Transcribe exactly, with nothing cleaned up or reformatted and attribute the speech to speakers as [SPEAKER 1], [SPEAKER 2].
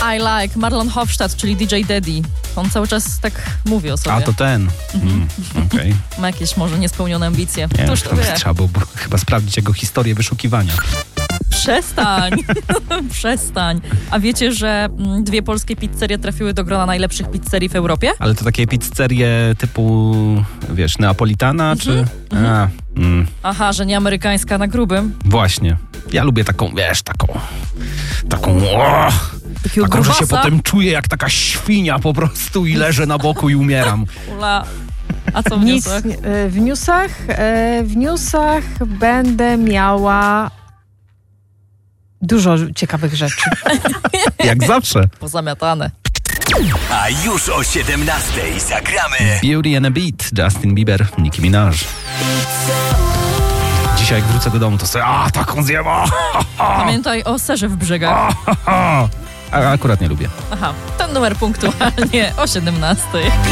[SPEAKER 1] I Like, Marlon Hofstadt, czyli D J Daddy. On cały czas tak mówi o sobie.
[SPEAKER 2] A, to ten. Mm, okay.
[SPEAKER 1] Ma jakieś może niespełnione ambicje.
[SPEAKER 2] Nie,
[SPEAKER 1] Któż to wie?
[SPEAKER 2] trzeba było chyba sprawdzić jego historię wyszukiwania.
[SPEAKER 1] Przestań, przestań. A wiecie, że dwie polskie pizzerie trafiły do grona najlepszych pizzerii w Europie?
[SPEAKER 2] Ale to takie pizzerie typu, wiesz, neapolitana, czy...
[SPEAKER 1] Mhm.
[SPEAKER 2] A, mm,
[SPEAKER 1] Aha, że nie amerykańska na grubym.
[SPEAKER 2] właśnie. Ja lubię taką, wiesz, taką... Taką... O,
[SPEAKER 1] Takiego
[SPEAKER 2] taką, że się
[SPEAKER 1] grubasa.
[SPEAKER 2] potem czuję jak taka świnia po prostu i leżę na boku i umieram.
[SPEAKER 1] Ula. A co w
[SPEAKER 3] Nic,
[SPEAKER 1] newsach?
[SPEAKER 3] e, w newsach? e, W newsach będę miała dużo ciekawych rzeczy.
[SPEAKER 2] Jak zawsze.
[SPEAKER 1] Pozamiatane.
[SPEAKER 4] A już o siedemnastej zagramy
[SPEAKER 2] Beauty and a Beat, Justin Bieber, Nicki Minaj. Dzisiaj jak wrócę do domu, to sobie, a taką zjem, a,
[SPEAKER 1] Pamiętaj o serze w brzegach.
[SPEAKER 2] a, a akurat nie lubię.
[SPEAKER 1] Aha, ten numer punktualnie o siedemnastej.